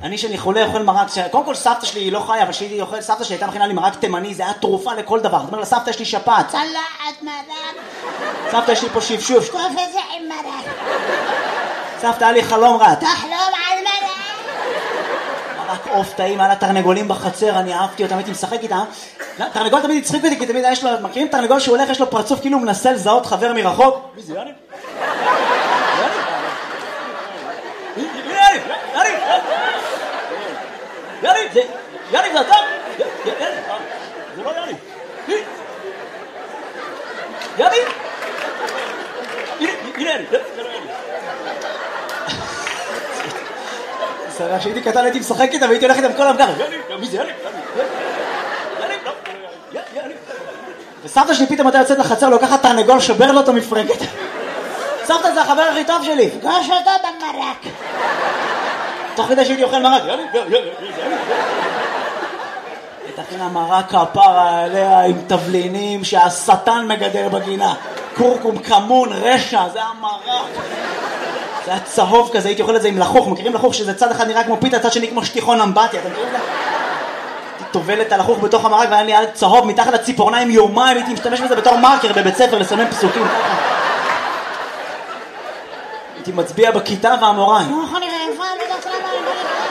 אני שאני חולה אוכל מרק, קודם כל סבתא שלי היא לא חיה, אבל סבתא שלי הייתה מכינה לי מרק תימני, זה היה תרופה לכל דבר. זאת אומרת, לסבתא יש לי שפעת. צלחת מרק. סבתא יש לי פה שפשוף. שטוף את זה עם מרק. סבתא, היה לי חלום רע. תחלום על מרק. מרק עוף טעים, היה לה תרנגולים בחצר, אני אהבתי אותם, הייתי משחק איתם. תרנגול תמיד הצחיק אותי, כי תמיד יש לו, מכירים תרנגול שהוא הולך, יש לו פרצוף כאילו הוא מנסה לזהות חבר מרחוק? מי זה, יאני? יאני, זה אתה? זה לא יאני. יאני? הנה יאני, זה לא יאני. סבבה, כשהייתי קטן הייתי משחק איתם והייתי הולך איתם כל המגר. יאני, מי זה יאני? יאני, לא, יאני. וסבתא שלי פתאום אתה יוצאת לחצר, לוקחת תרנגול, שובר לו את המפרקת. סבתא זה החבר הכי טוב שלי. פגוש אותו במרק. תוך כדי שהייתי אוכל מרק. יאני. תכינה מרק כפרה עליה עם תבלינים שהשטן מגדל בגינה. קורקום, כמון, רשע, זה המרק. זה היה צהוב כזה, הייתי אוכל את זה עם לחוך. מכירים לחוך שזה צד אחד נראה כמו פיתה, צד שני כמו שטיחון אמבטיה, אתם מכירים את זה? הייתי טובלת על לחוך בתוך המרק והיה לי עד צהוב מתחת לציפורניים יומיים, הייתי משתמש בזה בתור מרקר בבית ספר לסמן פסוקים. הייתי מצביע בכיתה והמורה. איך אני